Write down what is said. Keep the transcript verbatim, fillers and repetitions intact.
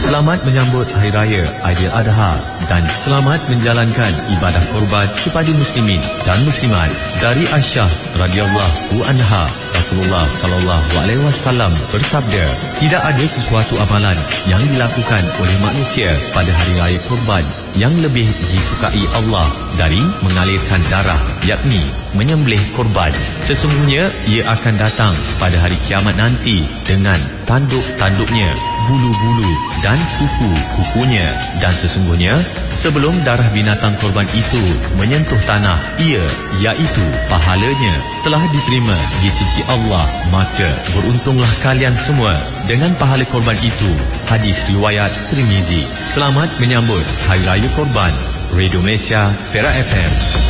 Selamat menyambut Hari Raya Aidiladha dan selamat menjalankan ibadah korban kepada muslimin dan muslimat. Dari Aisyah radhiyallahu anha, Rasulullah sallallahu alaihi wasallam bersabda, tidak ada sesuatu amalan yang dilakukan oleh manusia pada hari raya korban yang lebih disukai Allah dari mengalirkan darah, yakni menyembelih korban. Sesungguhnya ia akan datang pada hari kiamat nanti dengan tanduk-tanduknya, bulu-bulu dan kuku-kukunya, dan sesungguhnya sebelum darah binatang korban itu menyentuh tanah, ia, iaitu pahalanya, telah diterima di sisi Allah. Maka beruntunglah kalian semua dengan pahala korban itu. Hadis riwayat Tirmizi. Selamat menyambut Hari Raya Korban. Radio Malaysia, Perak F M.